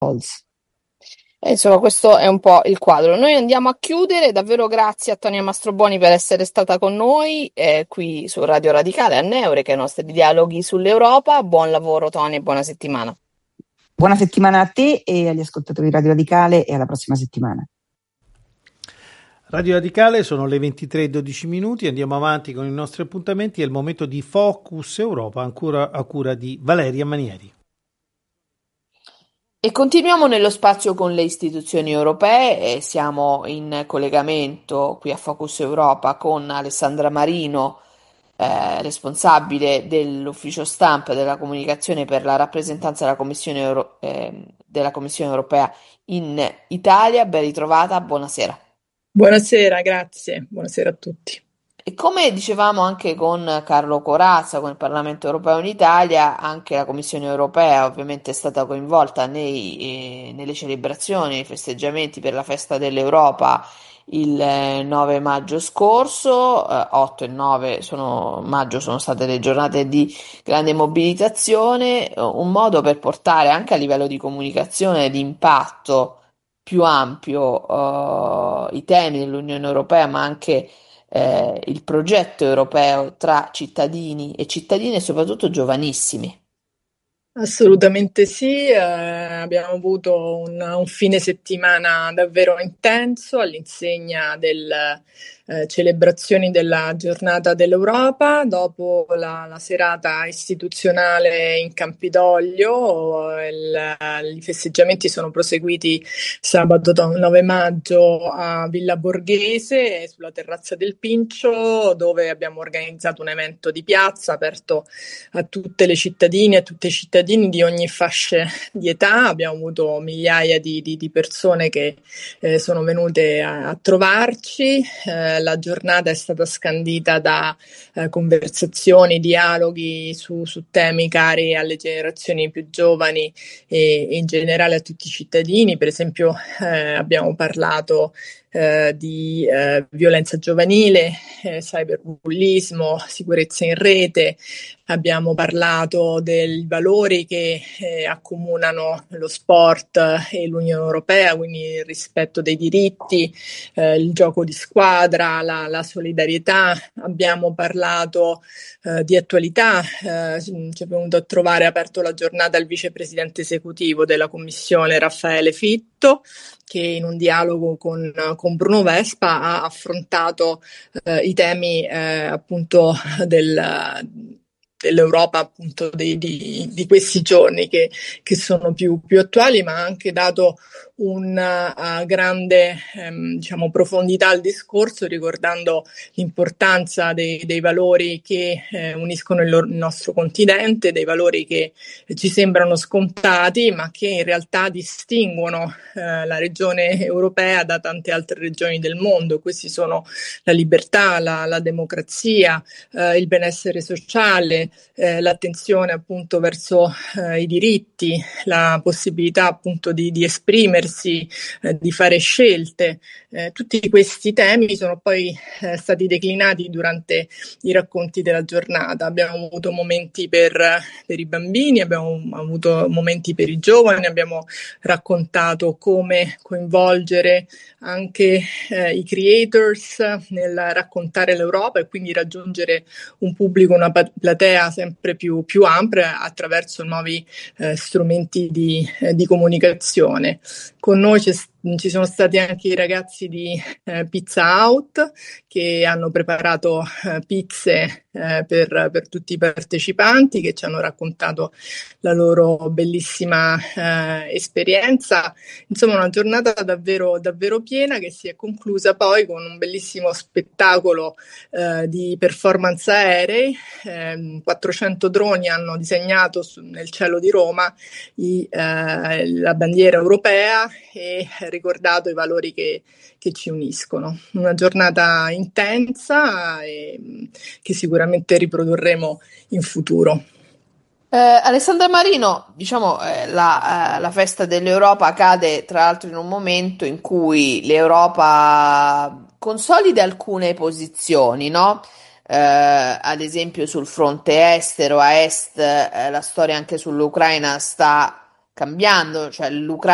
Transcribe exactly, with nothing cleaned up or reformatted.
E insomma, questo è un po' il quadro. Noi andiamo a chiudere. Davvero grazie a Tonia Mastroboni per essere stata con noi eh, qui su Radio Radicale a Neure, che è i nostri dialoghi sull'Europa. Buon lavoro, Tonia, e buona settimana. Buona settimana a te e agli ascoltatori di Radio Radicale e alla prossima settimana. Radio Radicale, sono le ventitré e dodici minuti, andiamo avanti con i nostri appuntamenti, è il momento di Focus Europa, ancora a cura di Valeria Manieri. E continuiamo nello spazio con le istituzioni europee e siamo in collegamento qui a Focus Europa con Alessandra Marino, eh, responsabile dell'ufficio stampa della comunicazione per la rappresentanza della Commissione, Euro- eh, della Commissione europea in Italia. Ben ritrovata, buonasera. Buonasera, grazie, buonasera a tutti. E come dicevamo anche con Carlo Corazza, con il Parlamento europeo in Italia, anche la Commissione europea ovviamente è stata coinvolta nei, eh, nelle celebrazioni, nei festeggiamenti per la festa dell'Europa il eh, nove maggio scorso, eh, otto e nove sono, maggio sono state le giornate di grande mobilitazione, eh, un modo per portare anche a livello di comunicazione di impatto più ampio eh, i temi dell'Unione Europea, ma anche eh, il progetto europeo tra cittadini e cittadine, e soprattutto giovanissimi. Assolutamente sì, eh, abbiamo avuto un, un fine settimana davvero intenso all'insegna delle eh, celebrazioni della giornata dell'Europa. Dopo la, la serata istituzionale in Campidoglio, il, i festeggiamenti sono proseguiti sabato nove maggio a Villa Borghese, sulla terrazza del Pincio, dove abbiamo organizzato un evento di piazza aperto a tutte le cittadine, a tutti i cittadini di ogni fascia di età. Abbiamo avuto migliaia di, di, di persone che eh, sono venute a, a trovarci. Eh, la giornata è stata scandita da eh, conversazioni, dialoghi su, su temi cari alle generazioni più giovani e, e in generale a tutti i cittadini. Per esempio eh, abbiamo parlato Eh, di eh, violenza giovanile, eh, cyberbullismo, sicurezza in rete. Abbiamo parlato dei valori che eh, accomunano lo sport e l'Unione Europea, quindi il rispetto dei diritti, eh, il gioco di squadra, la, la solidarietà. Abbiamo parlato eh, di attualità, eh, ci è venuto a trovare, ha aperto la giornata il vicepresidente esecutivo della Commissione Raffaele Fitto, che in un dialogo con, con Bruno Vespa ha affrontato eh, i temi eh, appunto del, dell'Europa, appunto di, di, di questi giorni che, che sono più, più attuali, ma ha anche dato una uh, grande ehm, diciamo, profondità al discorso, ricordando l'importanza dei, dei valori che eh, uniscono il, loro, il nostro continente, dei valori che eh, ci sembrano scontati, ma che in realtà distinguono eh, la regione europea da tante altre regioni del mondo. Questi sono la libertà, la, la democrazia, eh, il benessere sociale, eh, l'attenzione appunto verso eh, i diritti, la possibilità appunto di, di esprimersi, eh, di fare scelte. Eh, tutti questi temi sono poi eh, stati declinati durante i racconti della giornata. Abbiamo avuto momenti per, per i bambini, abbiamo avuto momenti per i giovani, abbiamo raccontato come coinvolgere anche eh, i creators nel raccontare l'Europa e quindi raggiungere un pubblico, una platea sempre più, più ampia attraverso nuovi eh, strumenti di, eh, di comunicazione. Con noi c'è, ci sono stati anche i ragazzi di eh, Pizza Out che hanno preparato eh, pizze eh, per, per tutti i partecipanti, che ci hanno raccontato la loro bellissima eh, esperienza. Insomma, una giornata davvero, davvero piena, che si è conclusa poi con un bellissimo spettacolo eh, di performance aerei. Eh, quattrocento droni hanno disegnato su, nel cielo di Roma i, eh, la bandiera europea e ricordato i valori che, che ci uniscono. Una giornata intensa e che sicuramente riprodurremo in futuro. Eh, Alessandra Marino, diciamo, eh, la, eh, la festa dell'Europa cade tra l'altro in un momento in cui l'Europa consolida alcune posizioni, no? Eh, ad esempio sul fronte estero, a est, eh, la storia anche sull'Ucraina sta cambiando, cioè l'Ucraina